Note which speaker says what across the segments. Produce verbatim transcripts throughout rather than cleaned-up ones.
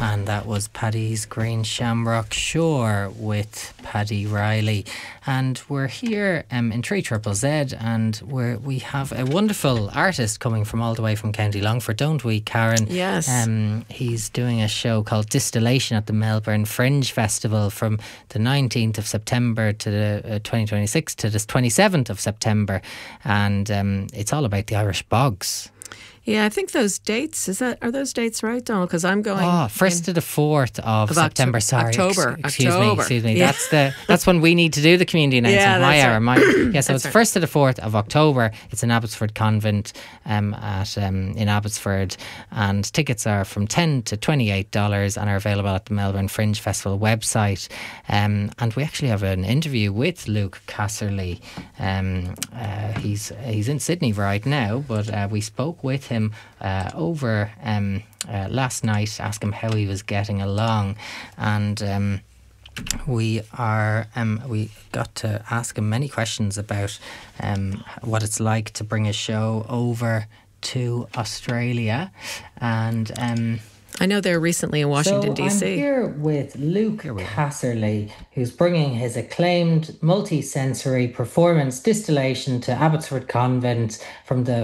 Speaker 1: and that was Paddy's Green Shamrock Shore with Paddy Riley. And we're here um, in three triple Z, and we're, we have a wonderful artist coming from all the way from County Longford, don't we, Karen?
Speaker 2: Yes.
Speaker 1: Um, he's doing a show called Distillation at the Melbourne Fringe Festival from the nineteenth of September to the uh, twenty twenty-six to the twenty-seventh of September, and um, it's all about the Irish bogs.
Speaker 2: Yeah, I think those dates, is that, are those dates right, Donald? Because I'm going...
Speaker 1: Oh, first to the fourth of, of September,
Speaker 2: Octo-
Speaker 1: sorry.
Speaker 2: October.
Speaker 1: Ex- excuse
Speaker 2: October.
Speaker 1: me, excuse me.
Speaker 2: Yeah.
Speaker 1: That's the that's when we need to do the community announcement.
Speaker 2: Yeah,
Speaker 1: my
Speaker 2: that's
Speaker 1: hour,
Speaker 2: right.
Speaker 1: my Yeah, so
Speaker 2: That's
Speaker 1: it's
Speaker 2: right.
Speaker 1: first to the fourth of October. It's in Abbotsford Convent um, at um, in Abbotsford, and tickets are from ten to twenty-eight dollars and are available at the Melbourne Fringe Festival website. Um, and we actually have an interview with Luke Casserly. Um, uh, he's he's in Sydney right now, but uh, we spoke with him uh, over um, uh, last night, asked him how he was getting along, and um, we are um, we got to ask him many questions about um, what it's like to bring a show over to Australia. And um,
Speaker 2: I know they're recently in Washington,
Speaker 1: so
Speaker 2: D C.
Speaker 1: I'm here with Luke Casserly, who's bringing his acclaimed multi-sensory performance Distillation to Abbotsford Convent from the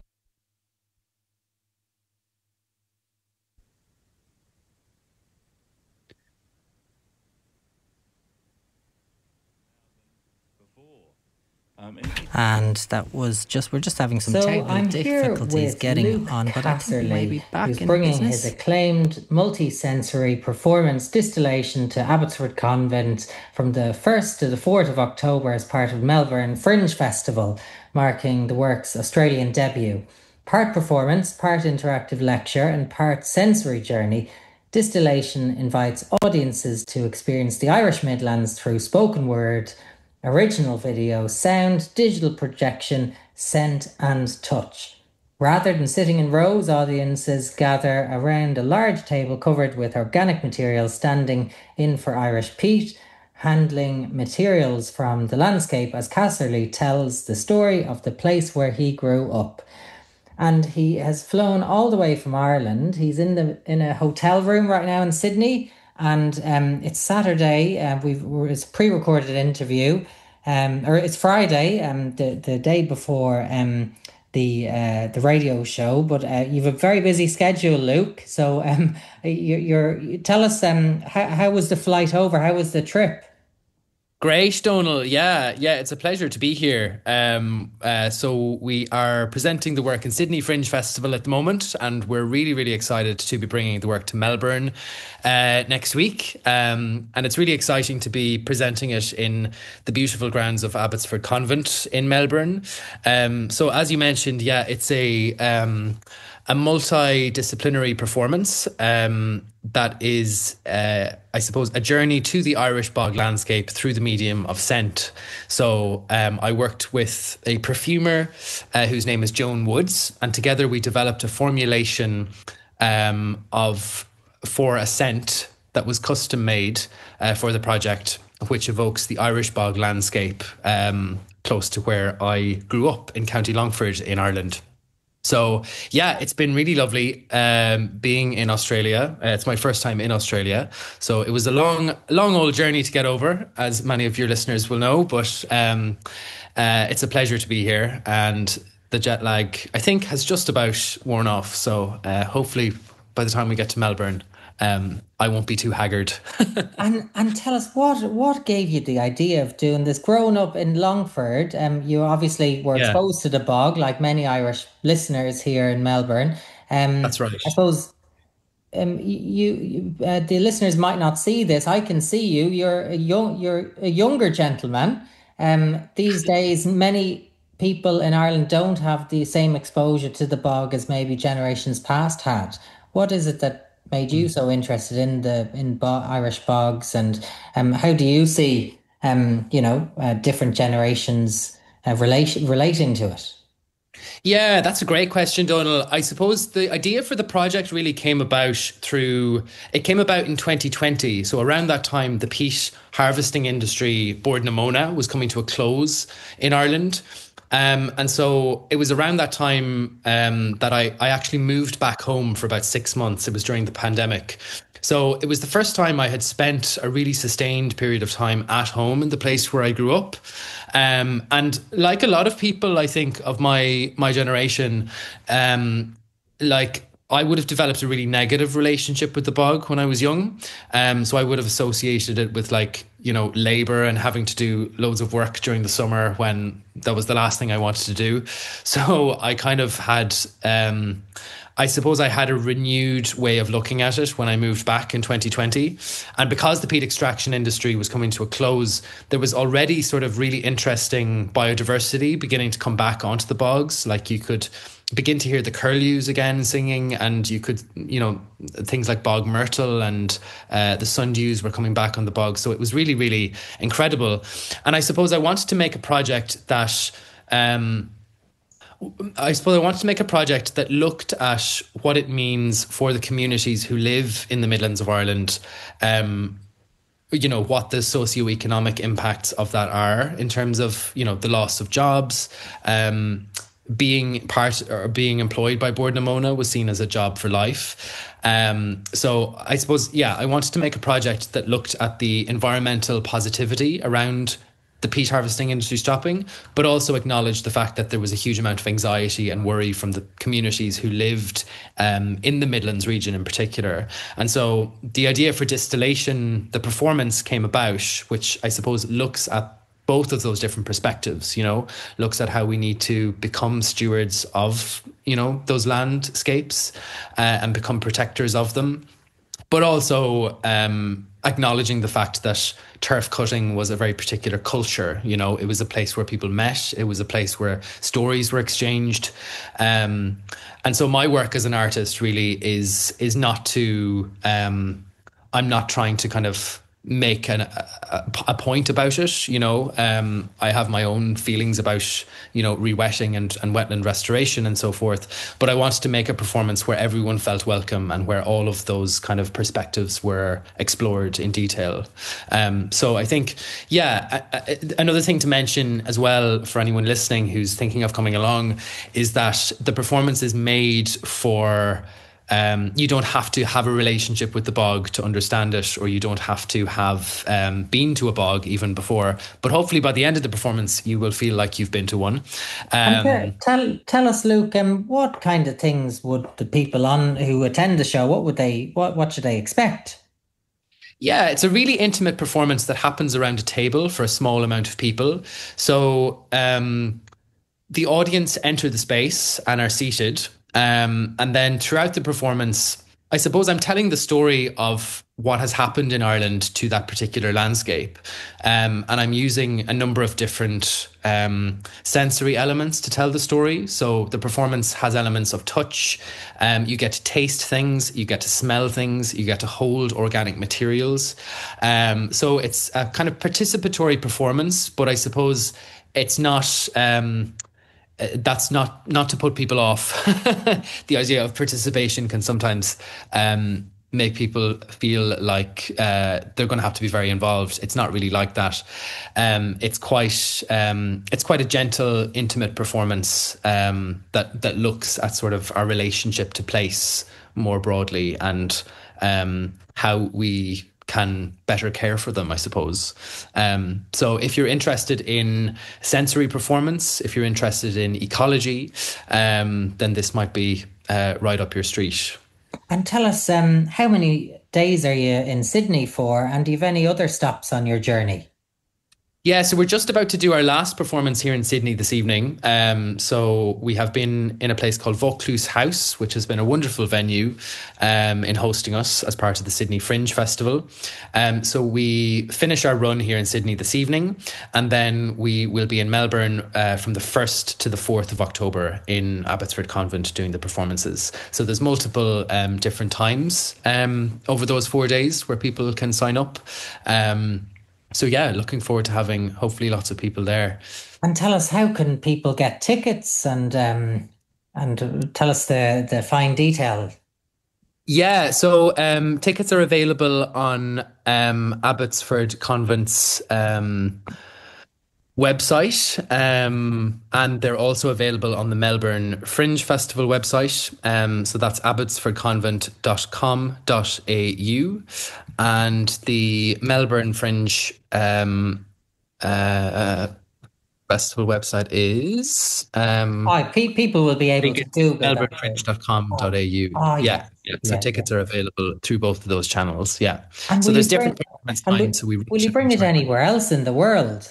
Speaker 1: and that was just we're just having some
Speaker 3: so
Speaker 1: technical
Speaker 3: I'm
Speaker 1: difficulties getting
Speaker 3: Luke
Speaker 1: on, but I think we may be back
Speaker 3: who's
Speaker 1: in
Speaker 3: bringing
Speaker 1: business.
Speaker 3: his acclaimed multi-sensory performance Distillation to Abbotsford Convent from the first to the fourth of October as part of Melbourne Fringe Festival, marking the work's Australian debut. Part performance, part interactive lecture, and part sensory journey, Distillation invites audiences to experience the Irish Midlands through spoken word, original video, sound, digital projection, scent and touch. Rather than sitting in rows, audiences gather around a large table covered with organic materials, standing in for Irish peat, handling materials from the landscape as Casserly tells the story of the place where he grew up. And he has flown all the way from Ireland. He's in the in a hotel room right now in Sydney, and um, it's Saturday. Uh, we've it's a pre-recorded interview, um, or it's Friday, um, the the day before um the uh the radio show. But uh, you've a very busy schedule, Luke. So um, you, you're you tell us um how how was the flight over? How was the trip?
Speaker 4: Great, Donal. Yeah, yeah, it's a pleasure to be here. Um, uh, so we are presenting the work in Sydney Fringe Festival at the moment, and we're really, really excited to be bringing the work to Melbourne uh, next week. Um, and it's really exciting to be presenting it in the beautiful grounds of Abbotsford Convent in Melbourne. Um, so as you mentioned, yeah, it's a um, a multidisciplinary performance um, that is, uh, I suppose, a journey to the Irish bog landscape through the medium of scent. So um, I worked with a perfumer uh, whose name is Joan Woods, and together we developed a formulation um, of for a scent that was custom made uh, for the project, which evokes the Irish bog landscape um, close to where I grew up in County Longford in Ireland. So, yeah, it's been really lovely um, being in Australia. Uh, it's my first time in Australia. So it was a long, long old journey to get over, as many of your listeners will know. But um, uh, it's a pleasure to be here. And the jet lag, I think, has just about worn off. So uh, hopefully by the time we get to Melbourne, um, I won't be too haggard.
Speaker 3: and and tell us, what what gave you the idea of doing this? Growing up in Longford, um, you obviously were
Speaker 4: Yeah.
Speaker 3: exposed to the bog, like many Irish listeners here in Melbourne. Um,
Speaker 4: That's right.
Speaker 3: I suppose um, you, you uh, the listeners might not see this. I can see you. You're a young, you're a younger gentleman. Um, these days, many people in Ireland don't have the same exposure to the bog as maybe generations past had. What is it that made you so interested in the in bo- Irish bogs, and um, how do you see um, you know uh, different generations uh, relation relating to it?
Speaker 4: Yeah, that's a great question, Donal. I suppose the idea for the project really came about through, it came about in twenty twenty. So around that time, the peat harvesting industry, Board na Móna, was coming to a close in Ireland. Um, and so it was around that time um, that I, I actually moved back home for about six months. It was during the pandemic. So it was the first time I had spent a really sustained period of time at home in the place where I grew up. Um, and like a lot of people, I think, of my my generation, um, like I would have developed a really negative relationship with the bog when I was young. Um, so I would have associated it with like, you know, labor and having to do loads of work during the summer when that was the last thing I wanted to do. So I kind of had, um, I suppose I had a renewed way of looking at it when I moved back in twenty twenty. And because the peat extraction industry was coming to a close, there was already sort of really interesting biodiversity beginning to come back onto the bogs. Like you could begin to hear the curlews again singing, and you could, you know, things like bog myrtle and uh, the sundews were coming back on the bog. So it was really, really incredible. And I suppose I wanted to make a project that, um, I suppose I wanted to make a project that looked at what it means for the communities who live in the Midlands of Ireland, um, you know, what the socioeconomic impacts of that are in terms of, you know, the loss of jobs, um, being part or being employed by Bord na Móna was seen as a job for life. Um, so I suppose, yeah, I wanted to make a project that looked at the environmental positivity around the peat harvesting industry stopping, but also acknowledged the fact that there was a huge amount of anxiety and worry from the communities who lived um, in the Midlands region in particular. And so the idea for distillation, the performance came about, which I suppose looks at both of those different perspectives, you know, looks at how we need to become stewards of, you know, those landscapes uh, and become protectors of them, but also um, acknowledging the fact that turf cutting was a very particular culture. You know, it was a place where people met. It was a place where stories were exchanged. Um, and so my work as an artist really is is not to, um, I'm not trying to kind of make an, a, a point about it. You know, um, I have my own feelings about, you know, re-wetting and, and wetland restoration and so forth. But I wanted to make a performance where everyone felt welcome and where all of those kind of perspectives were explored in detail. Um, so I think, yeah, I, I, another thing to mention as well for anyone listening who's thinking of coming along is that the performance is made for... Um, you don't have to have a relationship with the bog to understand it, or you don't have to have um, been to a bog even before. But hopefully by the end of the performance, you will feel like you've been to one. Um,
Speaker 3: uh, tell tell us, Luke, um, what kind of things would the people on who attend the show, what would they, what, what should they expect?
Speaker 4: Yeah, it's a really intimate performance that happens around a table for a small amount of people. So um, the audience enter the space and are seated. Um, and then throughout the performance, I suppose I'm telling the story of what has happened in Ireland to that particular landscape. Um, and I'm using a number of different um, sensory elements to tell the story. So the performance has elements of touch. Um, you get to taste things, you get to smell things, you get to hold organic materials. Um, so it's a kind of participatory performance, but I suppose it's not... Um, That's not not to put people off. The idea of participation can sometimes um, make people feel like uh, they're going to have to be very involved. It's not really like that. Um, it's quite um, it's quite a gentle, intimate performance um, that that looks at sort of our relationship to place more broadly and um, how we can better care for them, I suppose. Um, so if you're interested in sensory performance, if you're interested in ecology, um, then this might be uh, right up your street.
Speaker 3: And tell us, um, how many days are you in Sydney for, and do you have any other stops on your journey?
Speaker 4: Yeah, so we're just about to do our last performance here in Sydney this evening. Um, so we have been in a place called Vaucluse House, which has been a wonderful venue um, in hosting us as part of the Sydney Fringe Festival. Um, so we finish our run here in Sydney this evening, and then we will be in Melbourne uh, from the first to the fourth of October in Abbotsford Convent doing the performances. So there's multiple um, different times um, over those four days where people can sign up. Um, So yeah, looking forward to having hopefully lots of people there.
Speaker 3: And tell us, how can people get tickets, and um, and tell us the, the fine detail.
Speaker 4: Yeah, so um, tickets are available on um, Abbotsford Convent's um, website, um, and they're also available on the Melbourne Fringe Festival website. Um, so that's abbotsford convent dot com dot a u, and the Melbourne Fringe um, uh, uh, Festival website is um,
Speaker 3: oh, pe- people will be able to Google
Speaker 4: melbourne fringe dot com dot a u.
Speaker 3: Oh,
Speaker 4: yeah,
Speaker 3: yeah.
Speaker 4: yeah. So
Speaker 3: yeah,
Speaker 4: tickets
Speaker 3: yeah.
Speaker 4: are available through both of those channels. Yeah.
Speaker 3: And
Speaker 4: so there's different
Speaker 3: bring,
Speaker 4: performance
Speaker 3: times.
Speaker 4: times. So we
Speaker 3: will you bring it anywhere else in the world?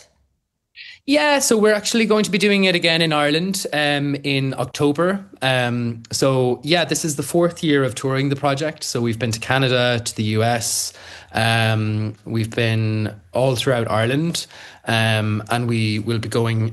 Speaker 4: Yeah, so we're actually going to be doing it again in Ireland um, in October. Um, so yeah, this is the fourth year of touring the project. So we've been to Canada, to the U S, um, we've been all throughout Ireland, um, and we will be going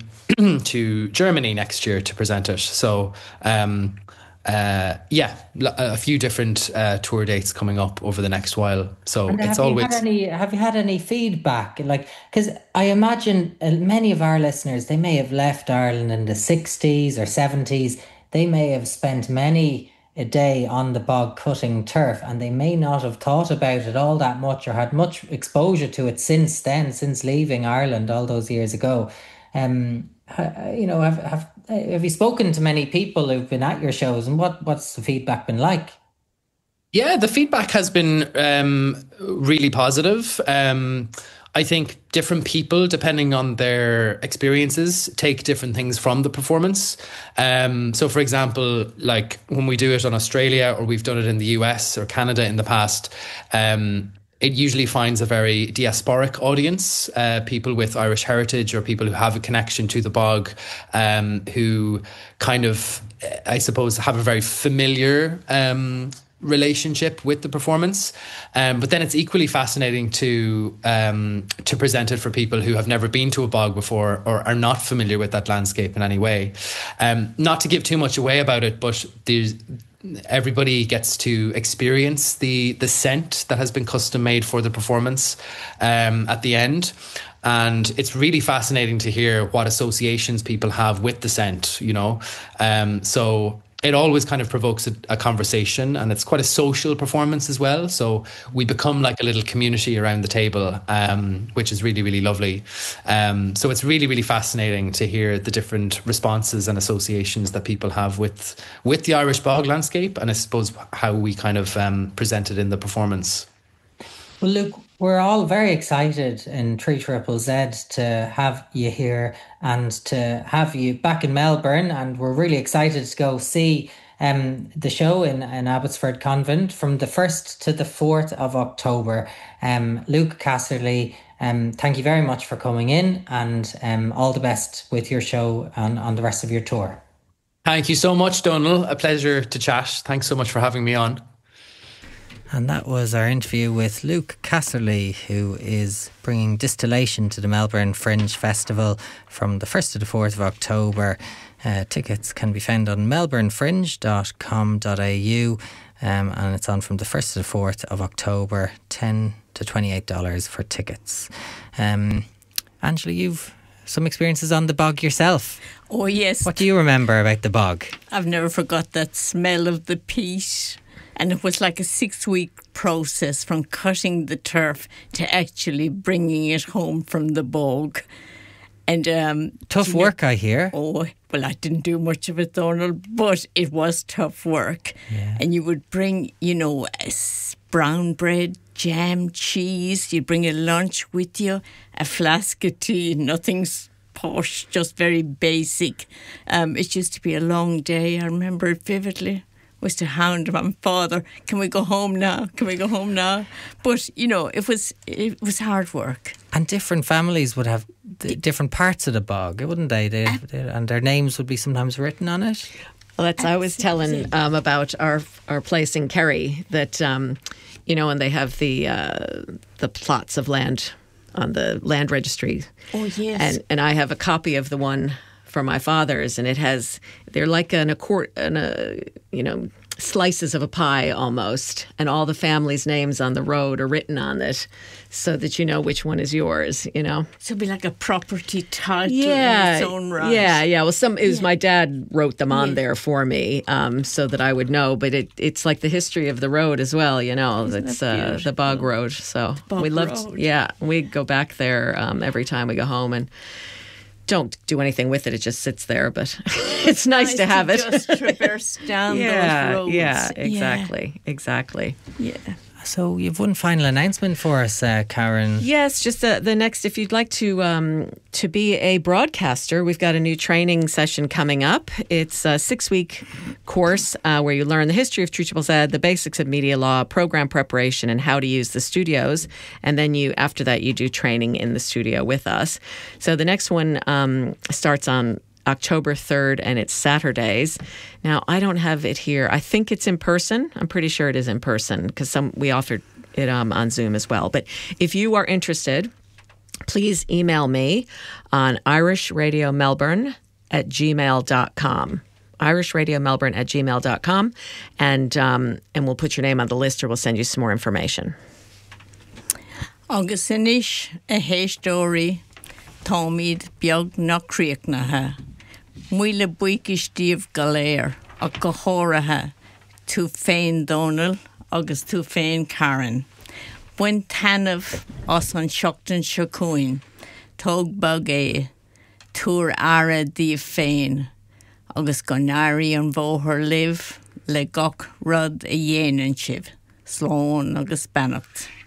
Speaker 4: to Germany next year to present it. So um, uh, yeah, a few different uh, tour dates coming up over the next while. So
Speaker 3: and
Speaker 4: it's
Speaker 3: have
Speaker 4: always.
Speaker 3: You had any, have you had any feedback? Like, because I imagine many of our listeners, they may have left Ireland in the sixties or seventies. They may have spent many a day on the bog cutting turf, and they may not have thought about it all that much or had much exposure to it since then, since leaving Ireland all those years ago. Um, you know, have have have you spoken to many people who've been at your shows, and what what's the feedback been like?
Speaker 4: Yeah, the feedback has been um, really positive. Um, I think different people, depending on their experiences, take different things from the performance. Um, so, for example, like when we do it on Australia, or we've done it in the U S or Canada in the past, um, it usually finds a very diasporic audience, uh, people with Irish heritage or people who have a connection to the bog, um, who kind of, I suppose, have a very familiar um relationship with the performance, um, but then it's equally fascinating to um, to present it for people who have never been to a bog before or are not familiar with that landscape in any way. Um, not to give too much away about it, but there's everybody gets to experience the the scent that has been custom made for the performance um, at the end. And it's really fascinating to hear what associations people have with the scent, you know. Um, so it always kind of provokes a, a conversation, and it's quite a social performance as well. So we become like a little community around the table, um, which is really, really lovely. Um, so it's really, really fascinating to hear the different responses and associations that people have with with the Irish bog landscape, and I suppose how we kind of um, present it in the performance.
Speaker 3: Well, Luke, we're all very excited in three Triple Z to have you here and to have you back in Melbourne. And we're really excited to go see um, the show in, in Abbotsford Convent from the first to the fourth of October. Um, Luke Casserly, um, thank you very much for coming in, and um, all the best with your show and on the rest of your tour.
Speaker 4: Thank you so much, Donal. A pleasure to chat. Thanks so much for having me on.
Speaker 1: And that was our interview with Luke Casserly, who is bringing Distillation to the Melbourne Fringe Festival from the first to the fourth of October. Uh, tickets can be found on melbourne fringe dot com dot a u, um, and it's on from the first to the fourth of October, ten to twenty-eight dollars for tickets. Um, Angela, you've some experiences on the bog yourself.
Speaker 2: Oh, yes.
Speaker 1: What do you remember about the bog?
Speaker 2: I've never forgot that smell of the peat. And it was like a six-week process from cutting the turf to actually bringing it home from the bog. And um,
Speaker 1: tough work, know, I hear.
Speaker 2: Oh, well, I didn't do much of it, Donald, but it was tough work.
Speaker 1: Yeah.
Speaker 2: And you would bring, you know, brown bread, jam, cheese. You'd bring a lunch with you, a flask of tea, nothing's posh, just very basic. Um, it used to be a long day. I remember it vividly. Was to hound my father, can we go home now? Can we go home now? But, you know, it was it was hard work.
Speaker 1: And different families would have the different parts of the bog, wouldn't they? they, they and their names would be sometimes written on it.
Speaker 5: Well, that's I was telling um, about our our place in Kerry that, um, you know, and they have the uh, the plots of land on the land registry.
Speaker 2: Oh, yes.
Speaker 5: And, and I have a copy of the one for my father's, and it has, they're like an a quart, an a, you know, slices of a pie almost, and all the family's names on the road are written on it, so that you know which one is yours. You know,
Speaker 2: so it'd be like a property title
Speaker 5: yeah,
Speaker 2: in its own right.
Speaker 5: Yeah, yeah. Well, some it was
Speaker 2: yeah.
Speaker 5: my dad wrote them on
Speaker 2: yeah.
Speaker 5: there for me, um, so that I would know. But it it's like the history of the road as well. You know,
Speaker 2: Isn't
Speaker 5: it's uh, the Bog Road. So
Speaker 2: Bog
Speaker 5: we loved,
Speaker 2: Road.
Speaker 5: yeah, we go back there um, every time we go home and. don't do anything with it. It just sits there, but it's nice,
Speaker 2: nice
Speaker 5: to have
Speaker 2: to
Speaker 5: it.
Speaker 2: Just traverse down
Speaker 5: yeah,
Speaker 2: those roads.
Speaker 5: Yeah, exactly, yeah. exactly.
Speaker 2: Yeah.
Speaker 1: So you've one final announcement for us, uh, Karen.
Speaker 5: Yes, just uh, the next. If you'd like to um, to be a broadcaster, we've got a new training session coming up. It's a six week course uh, where you learn the history of True Triple Z, the basics of media law, program preparation, and how to use the studios. And then you, after that, you do training in the studio with us. So the next one um, starts on October third, and it's Saturdays. Now, I don't have it here. I think it's in person. I'm pretty sure it is in person because some we offered it um, on Zoom as well. But if you are interested, please email me on irishradiomelbourne at gmail dot com. irishradiomelbourne at gmail dot com, and, um, and we'll put your name on the list or we'll send you some more information.
Speaker 2: Agus inis a héistóirí táimid beag na críochnaithe. Muile buicístíomh galéir a go háirithe tú féin Donal agus tú féin Karen. Buin tanmh os an seachtain seo cuain, tóg bag é, túr ara díobh féin, agus go nairí an bhóthar libh le gach rud a dhéanann sibh, slán agus beannacht.